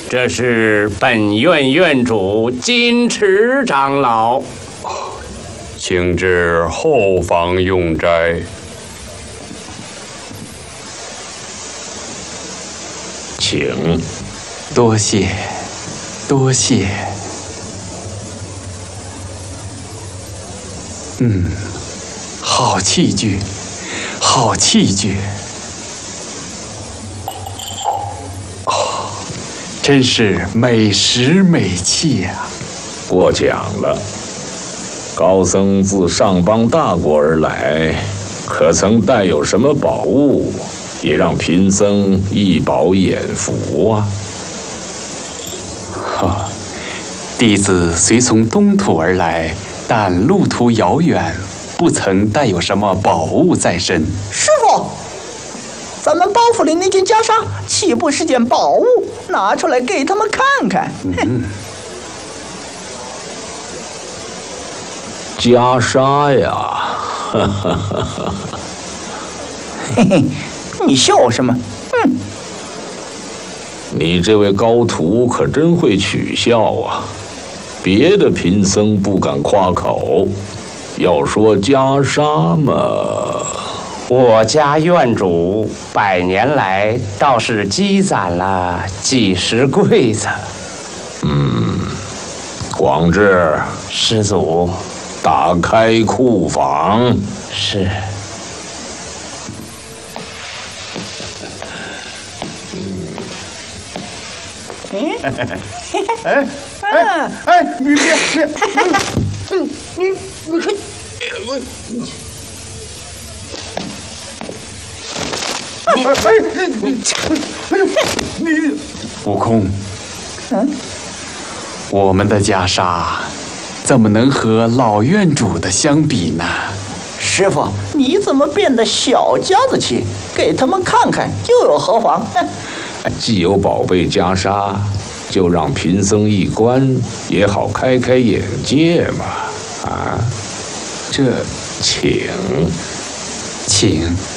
这是本院院主金池长老， 请至后房用斋。请。 多谢，多谢。好器具，好器具。真是美食美器呀！ 过奖了。高僧自上邦大国而来，可曾带有什么宝物，也让贫僧一饱眼福啊？ 弟子虽从东土而来，但路途遥远，不曾带有什么宝物在身。 师傅，咱们包袱里那件袈裟岂不是件宝物？拿出来给他们看看。 袈裟呀， 嘿嘿，你笑什么？ 你这位高徒可真会取笑啊！别的贫僧不敢夸口，要说袈裟嘛， 我家院主100年来倒是积攒了几十柜子。 广志， 师祖， 打开库房。 是。 你别，你看， 悟空，我们的袈裟怎么能和老院主的相比呢？ 师傅，你怎么变得小家子气？给他们看看又有何妨？ 既有宝贝袈裟，就让贫僧一观，也好开开眼界嘛。啊， 这， 请。 请。